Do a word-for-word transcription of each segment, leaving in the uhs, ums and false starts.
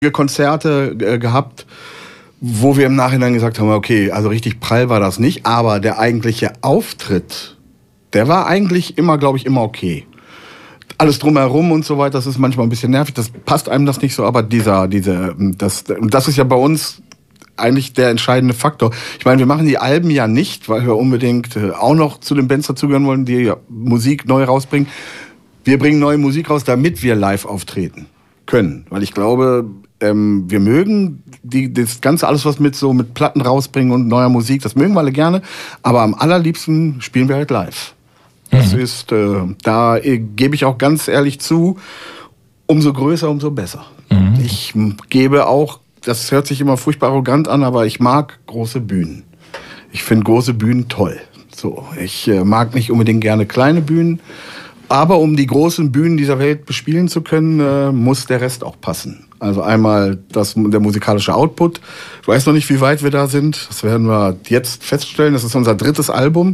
Konzerte äh, gehabt, wo wir im Nachhinein gesagt haben, okay, also richtig prall war das nicht, aber der eigentliche Auftritt, der war eigentlich immer, glaube ich, immer okay. Alles drumherum und so weiter, das ist manchmal ein bisschen nervig, das passt einem das nicht so, aber dieser, diese, das, das ist ja bei uns eigentlich der entscheidende Faktor. Ich meine, wir machen die Alben ja nicht, weil wir unbedingt auch noch zu den Bands dazugehören wollen, die ja Musik neu rausbringen. Wir bringen neue Musik raus, damit wir live auftreten können, weil ich glaube, ähm, wir mögen die, das Ganze, alles was mit so mit Platten rausbringen und neuer Musik, das mögen wir alle gerne, aber am allerliebsten spielen wir halt live. Das mhm. ist, äh, da äh, gebe ich auch ganz ehrlich zu, umso größer, umso besser. Mhm. Ich gebe auch, das hört sich immer furchtbar arrogant an, aber ich mag große Bühnen. Ich finde große Bühnen toll. So, ich äh, mag nicht unbedingt gerne kleine Bühnen. Aber um die großen Bühnen dieser Welt bespielen zu können, äh, muss der Rest auch passen. Also einmal das, der musikalische Output. Ich weiß noch nicht, wie weit wir da sind. Das werden wir jetzt feststellen. Das ist unser drittes Album.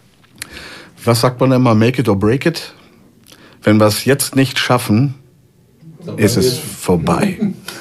Was sagt man immer? Make it or break it. Wenn wir es jetzt nicht schaffen, ist es vorbei.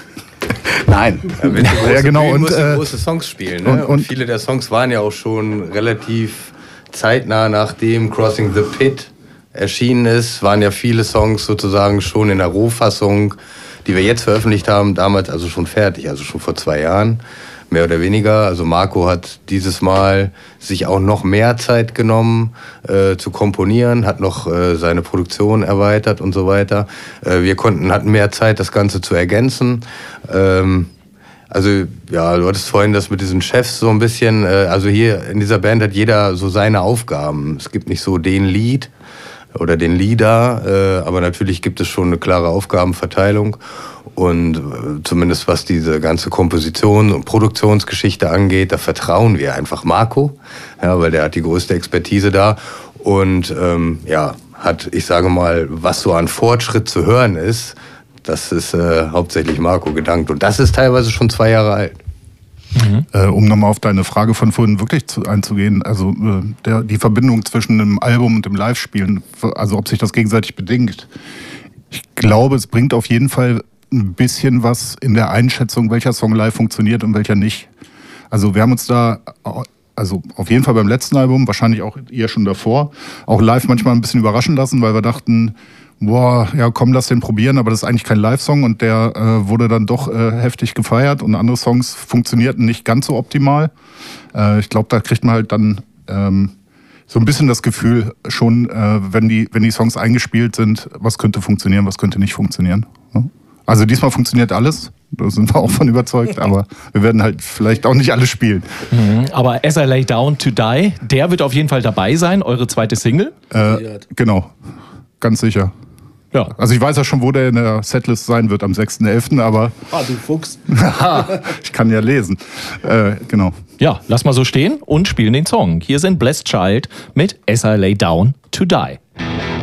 Nein. Ja, wenn du große ja, genau. Bühnen, und musst du äh, große Songs spielen. Ne? Und, und, und viele der Songs waren ja auch schon relativ zeitnah nachdem Crossing the Pit erschienen ist, waren ja viele Songs sozusagen schon in der Rohfassung, die wir jetzt veröffentlicht haben, damals also schon fertig, also schon vor zwei Jahren, mehr oder weniger. Also Marco hat dieses Mal sich auch noch mehr Zeit genommen äh, zu komponieren, hat noch äh, seine Produktion erweitert und so weiter. Äh, wir konnten, hatten mehr Zeit, das Ganze zu ergänzen. Ähm, Also, ja, du hattest vorhin das mit diesen Chefs so ein bisschen, äh, also hier in dieser Band hat jeder so seine Aufgaben. Es gibt nicht so den Lead oder den Leader, äh, aber natürlich gibt es schon eine klare Aufgabenverteilung und äh, zumindest was diese ganze Komposition und Produktionsgeschichte angeht, da vertrauen wir einfach Marco, ja, weil der hat die größte Expertise da und ähm, ja, hat, ich sage mal, was so an Fortschritt zu hören ist, das ist äh, hauptsächlich Marco gedankt. Und das ist teilweise schon zwei Jahre alt. Mhm. Äh, um nochmal auf deine Frage von vorhin wirklich zu, einzugehen, also äh, der, die Verbindung zwischen dem Album und dem Live-Spielen, also ob sich das gegenseitig bedingt. Ich glaube, es bringt auf jeden Fall ein bisschen was in der Einschätzung, welcher Song live funktioniert und welcher nicht. Also wir haben uns da, also auf jeden Fall beim letzten Album, wahrscheinlich auch eher schon davor, auch live manchmal ein bisschen überraschen lassen, weil wir dachten, boah, ja komm, lass den probieren, aber das ist eigentlich kein Live-Song und der äh, wurde dann doch äh, heftig gefeiert und andere Songs funktionierten nicht ganz so optimal. Äh, ich glaube, da kriegt man halt dann ähm, so ein bisschen das Gefühl schon, äh, wenn die, wenn die Songs eingespielt sind, was könnte funktionieren, was könnte nicht funktionieren. Ja? Also diesmal funktioniert alles, da sind wir auch von überzeugt, aber wir werden halt vielleicht auch nicht alles spielen. Mhm, aber As I Lay Down to Die, der wird auf jeden Fall dabei sein, eure zweite Single? Äh, genau, ganz sicher. Ja. Also ich weiß ja schon, wo der in der Setlist sein wird am sechsten elften aber... Ah, du Fuchs. Ich kann ja lesen. Äh, genau. Ja, lass mal so stehen und spielen den Song. Hier sind Blessed Child mit As I Lay Down to Die.